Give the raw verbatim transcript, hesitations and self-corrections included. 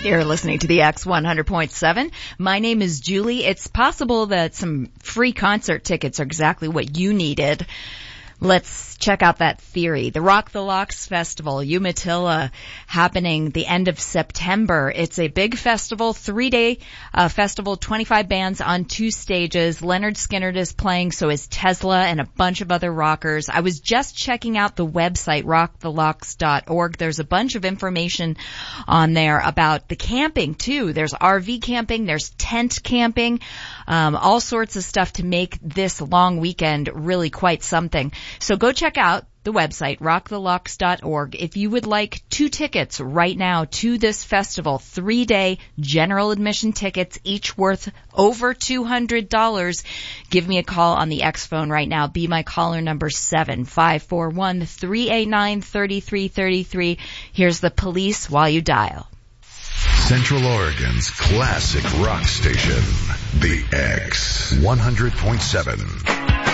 You're listening to the X one hundred point seven. My name is Julie. It's possible that some free concert tickets are exactly what you needed. Let's check out that theory. The Rock the Locks Festival, Umatilla, happening the end of September. It's a big festival, three-day uh, festival, twenty-five bands on two stages. Leonard Skinner is playing, so is Tesla and a bunch of other rockers. I was just checking out the website, rock the locks dot org. There's a bunch of information on there about the camping, too. There's R V camping, there's tent camping, um, all sorts of stuff to make this long weekend really quite something. So go check out the website, rock the locks dot org. If you would like two tickets right now to this festival, three-day general admission tickets, each worth over two hundred dollars, give me a call on the X phone right now. Be my caller number seven five four one, three eight nine, three three three three. Here's the police while you dial. Central Oregon's classic rock station, the X one hundred point seven.